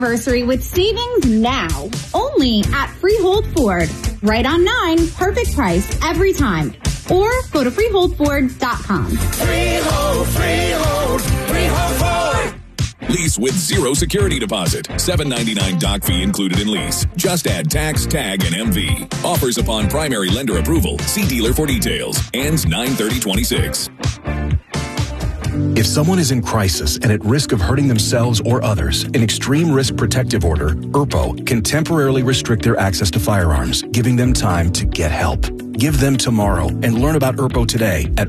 Anniversary with savings now. Only at Freehold Ford. Right on 9, perfect price every time. Or go to freeholdford.com. Freehold Ford. Lease with zero security deposit. $7.99 doc fee included in lease. Just add tax, tag, and MV. Offers upon primary lender approval. See dealer for details. Ends 9/30/26. If someone is in crisis and at risk of hurting themselves or others, an Extreme Risk Protective Order, ERPO, can temporarily restrict their access to firearms, giving them time to get help. Give them tomorrow and learn about ERPO today at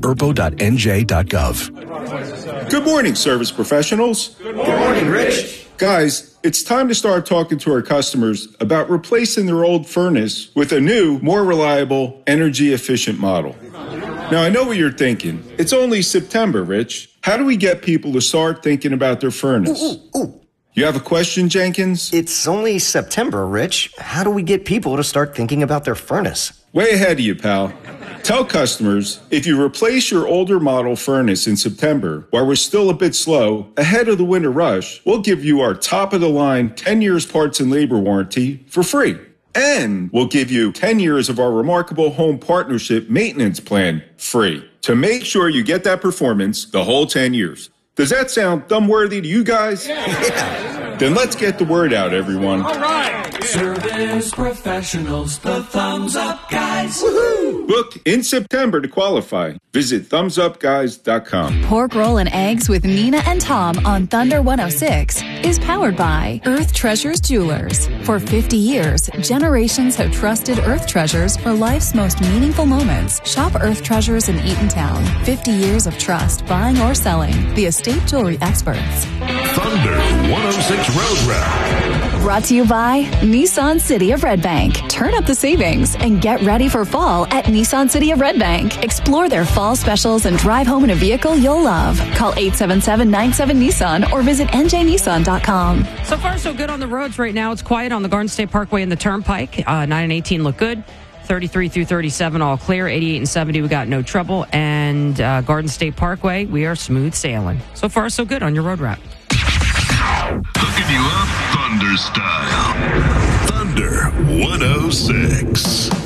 erpo.nj.gov. Good morning, service professionals. Good morning, Rich. Guys, it's time to start talking to our customers about replacing their old furnace with a new, more reliable, energy-efficient model. Now, I know what you're thinking. It's only September, Rich. How do we get people to start thinking about their furnace? You have a question, Jenkins? It's only September, Rich. How do we get people to start thinking about their furnace? Way ahead of you, pal. Tell customers, if you replace your older model furnace in September, while we're still a bit slow, ahead of the winter rush, we'll give you our top-of-the-line 10 years parts and labor warranty for free. And we'll give you 10 years of our remarkable home partnership maintenance plan free to make sure you get that performance the whole 10 years. Does that sound thumb-worthy to you guys? Yeah. Then let's get the word out, everyone. All right. Service professionals, the Thumbs Up Guys. Woohoo! Book in September to qualify. Visit thumbsupguys.com. Pork roll and eggs with Nina and Tom on Thunder 106 is powered by Earth Treasures Jewelers. For 50 years, generations have trusted Earth Treasures for life's most meaningful moments. Shop Earth Treasures in Eatontown. 50 years of trust buying or selling. The estate jewelry experts. Thunder 106 Road Route. Brought to you by Nissan City of Red Bank. Turn up the savings and get ready for fall at Nissan City of Red Bank. Explore their fall specials and drive home in a vehicle you'll love. Call 877-97-NISSAN or visit njnissan.com. So far, so good on the roads right now. It's quiet on the Garden State Parkway and the Turnpike. 9 and 18 look good. 33 through 37 all clear. 88 and 70 we got no trouble. And Garden State Parkway, we are smooth sailing. So far, so good on your road route. Hooking you up Thunder style. Thunder 106.